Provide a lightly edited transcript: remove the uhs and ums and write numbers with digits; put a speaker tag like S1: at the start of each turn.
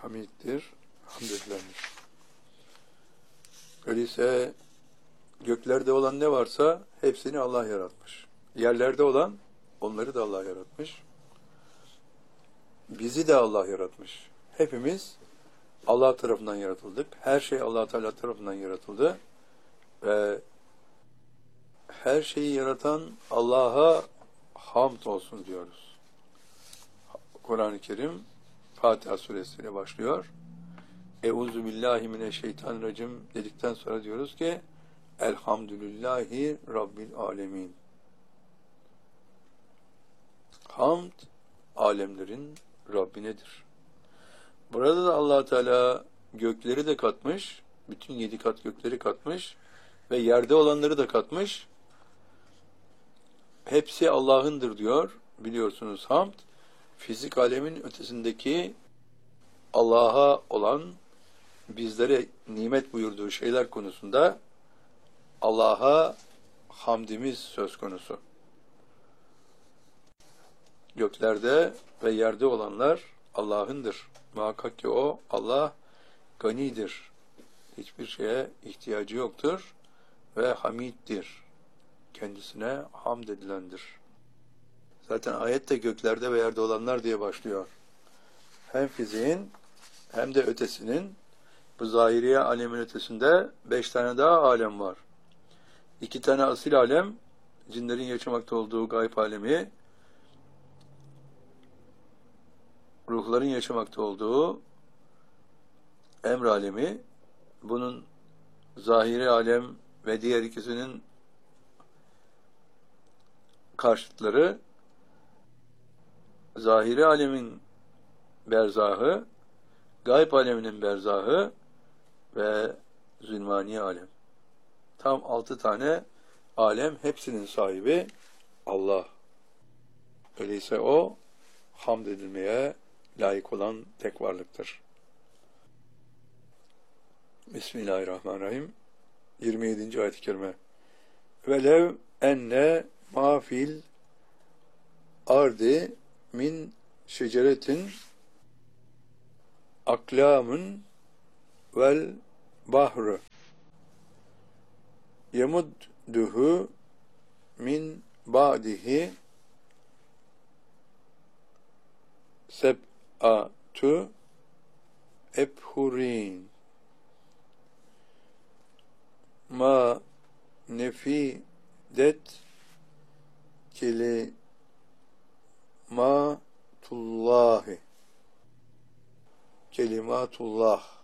S1: hamiddir, hamd edilendir. Öyleyse göklerde olan ne varsa hepsini Allah yaratmış. Yerlerde olan onları da Allah yaratmış. Bizi de Allah yaratmış. Hepimiz Allah tarafından yaratıldık. Her şey Allah Teala tarafından yaratıldı. Ve her şeyi yaratan Allah'a hamd olsun diyoruz. Kur'an-ı Kerim Fatiha suresiyle başlıyor. Euzu billahi mineşşeytanirracim dedikten sonra diyoruz ki Elhamdülillahi Rabbil alemin. Hamd alemlerin Rabbinedir. Burada da Allah Teala gökleri de katmış, bütün 7 kat gökleri katmış ve yerde olanları da katmış. Hepsi Allah'ındır diyor. Biliyorsunuz hamd, fizik alemin ötesindeki Allah'a olan, bizlere nimet buyurduğu şeyler konusunda Allah'a hamdimiz söz konusu. Göklerde ve yerde olanlar Allah'ındır. Muhakkak ki o Allah ganidir. Hiçbir şeye ihtiyacı yoktur ve hamiddir. Kendisine hamd edilendir. Zaten ayet de göklerde ve yerde olanlar diye başlıyor. Hem fiziğin hem de ötesinin, bu zahiriye alemin ötesinde 5 tane daha alem var. 2 tane asil alem, cinlerin yaşamakta olduğu gayb alemi, ruhların yaşamakta olduğu emr alemi, bunun zahiri alem ve diğer ikisinin karşıtları, zahiri alemin berzahı, gayb aleminin berzahı ve zulmani alem. Tam 6 tane alem, hepsinin sahibi Allah. Öyleyse o hamd edilmeye layık olan tek varlıktır. Bismillahirrahmanirrahim. 27. ayet-i kerime. Velev enne ma fil ardi min şeceretin aklamun vel bahru yemudduhu min ba'dihi seb'atu ebhurin ma nefidet kelimatullah